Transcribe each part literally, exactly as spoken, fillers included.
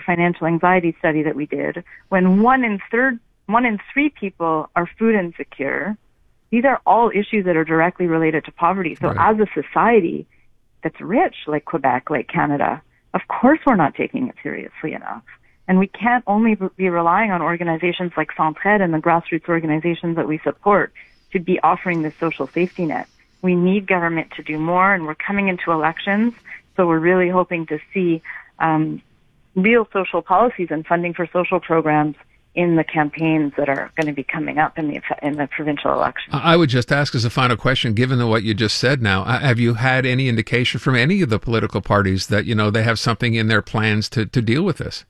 financial anxiety study that we did, when one in third, one in three people are food insecure, these are all issues that are directly related to poverty. So Right. as a society that's rich, like Quebec, like Canada, of course we're not taking it seriously enough. And we can't only be relying on organizations like Centraide and the grassroots organizations that we support to be offering this social safety net. We need government to do more, and we're coming into elections, so we're really hoping to see um, real social policies and funding for social programs in the campaigns that are going to be coming up in the in the provincial election. I would just ask as a final question, given what you just said now, have you had any indication from any of the political parties that, you know, they have something in their plans to, to deal with this?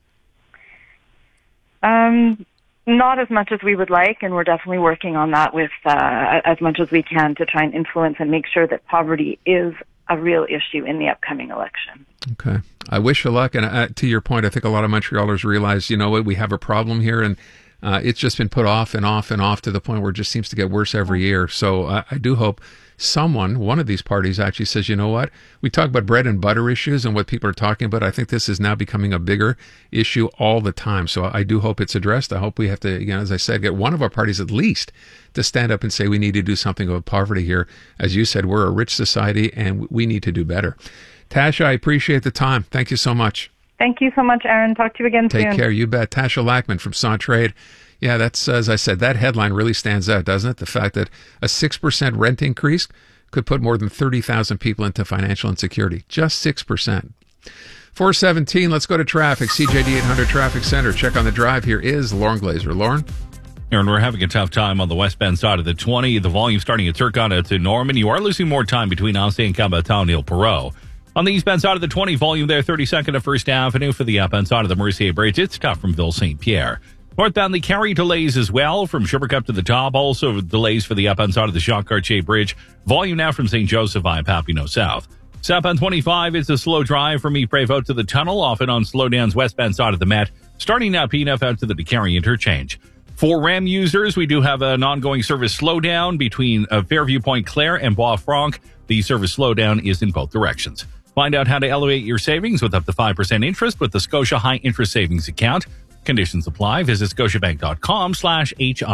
Um, not as much as we would like, and we're definitely working on that with uh, as much as we can to try and influence and make sure that poverty is a real issue in the upcoming election. Okay. I wish you luck. And uh, to your point, I think a lot of Montrealers realize, you know what, we have a problem here, and uh, it's just been put off and off and off to the point where it just seems to get worse every year. So uh, I do hope someone, one of these parties actually says, you know what, we talk about bread and butter issues and what people are talking about. I think this is now becoming a bigger issue all the time. So I do hope it's addressed. I hope we have to, again, as I said, get one of our parties at least to stand up and say we need to do something about poverty here. As you said, we're a rich society and we need to do better. Tasha, I appreciate the time. Thank you so much. Thank you so much, Aaron. Talk to you again Take soon. care. You bet. Tasha Lackman from Centraide. Yeah, that's, as I said, that headline really stands out, doesn't it? The fact that a six percent rent increase could put more than thirty thousand people into financial insecurity. Just six percent. four seventeen, let's go to traffic. C J D eight hundred Traffic Center. Check on the drive. Here is Lauren Glazer. Lauren? Aaron, we're having a tough time on the westbound side of the twenty. The volume starting at Turcotte to Norman. You are losing more time between Anse and Cabotown Ile Perrot. On the eastbound side of the twenty, volume there, thirty-second of First Avenue. For the outbound side of the Mercier Bridge, it's tough from Ville Saint Pierre. Northbound, they carry delays as well from Sugarcup to the top. Also delays for the upbound side of the Jacques-Cartier Bridge. Volume now from Saint Joseph via Papineau South. Southbound twenty-five, it's a slow drive from Yves Prévost to the tunnel, often on slowdowns westbound side of the Met. Starting now, P N F out to the DeCarry interchange. For RAM users, we do have an ongoing service slowdown between uh, Fairview Point Claire and Bois-Franc. The service slowdown is in both directions. Find out how to elevate your savings with up to five percent interest with the Scotia High Interest Savings Account. Conditions apply. Visit scotiabank.com slash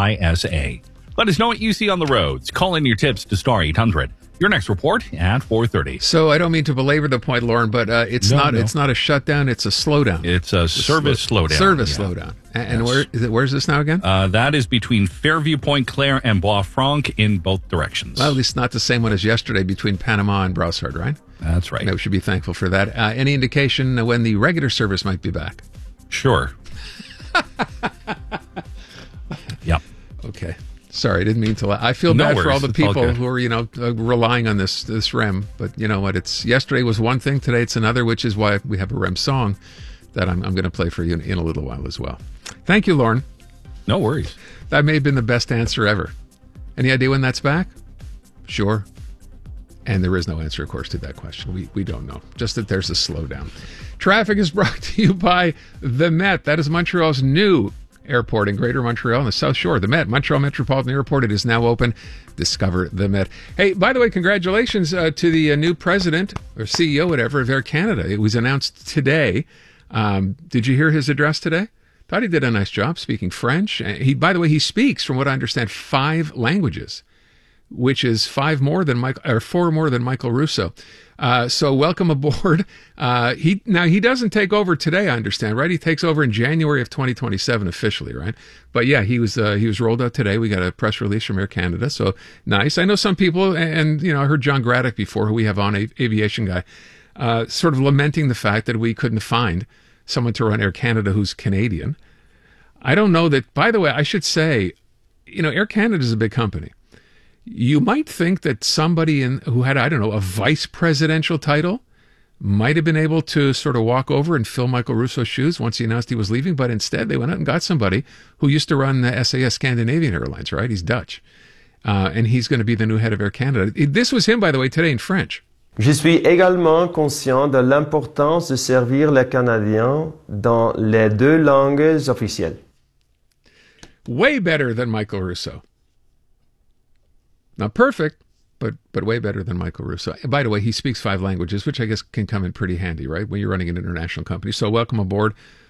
HISA. Let us know what you see on the roads. Call in your tips to star eight hundred. Your next report at four thirty. So I don't mean to belabor the point, Lauren, but uh, it's No, not no. it's not a shutdown, it's a slowdown. It's a service slow- slowdown. Service Yeah. slowdown. And, and Yes. where is it? Where's this now again? Uh, that is between Fairview Point Claire and Bois-Franc in both directions. Well, at least not the same one as yesterday between Panama and Brossard, right? That's right. No, we should be thankful for that. Uh, any indication when the regular service might be back? Sure. Yep. Okay. Sorry, I didn't mean to. La- I feel No bad for all worries. the It's all people good. who are, you know, uh, relying on this this R E M. But you know what? It's yesterday was one thing, today it's another, which is why we have a R E M song that I'm, I'm going to play for you in, in a little while as well. Thank you, Lauren. No worries. That may have been the best answer ever. Any idea when that's back? Sure. And there is no answer, of course, to that question. We we don't know. Just that there's a slowdown. Traffic is brought to you by the Met. That is Montreal's new airport in Greater Montreal on the South Shore. The Met, Montreal Metropolitan Airport. It is now open. Discover the Met. Hey, by the way, congratulations uh, to the uh, new president or C E O, whatever, of Air Canada. It was announced today. Um, did you hear his address today? Thought he did a nice job speaking French. Uh, He, by the way, he speaks, from what I understand, five languages, which is five more than Michael, or four more than Michael Russo. Uh, so welcome aboard. Uh, he now he doesn't take over today, I understand, right? He takes over in January of twenty twenty-seven officially, right? But yeah, he was uh, he was rolled out today. We got a press release from Air Canada, so nice. I know some people, and, and you know, I heard John Graddock before, who we have on, a, aviation guy, uh, sort of lamenting the fact that we couldn't find someone to run Air Canada who's Canadian. I don't know that. By the way, I should say, you know, Air Canada is a big company. You might think that somebody in who had, I don't know, a vice presidential title might have been able to sort of walk over and fill Michael Russo's shoes once he announced he was leaving, but instead they went out and got somebody who used to run the S A S Scandinavian Airlines, right? He's Dutch. Uh, and he's going to be the new head of Air Canada. This was him, by the way, today in French. Je suis également conscient de l'importance de servir les Canadiens dans les deux langues officielles. Way better than Michael Russo. Not perfect, but but way better than Michael Russo. And by the way, he speaks five languages, which I guess can come in pretty handy, right, when you're running an international company. So welcome aboard.